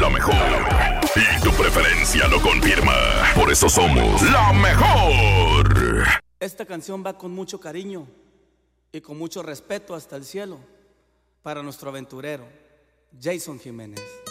la mejor. Y tu preferencia lo confirma. Por eso somos la mejor. Esta canción va con mucho cariño y con mucho respeto hasta el cielo para nuestro aventurero, Jason Jiménez.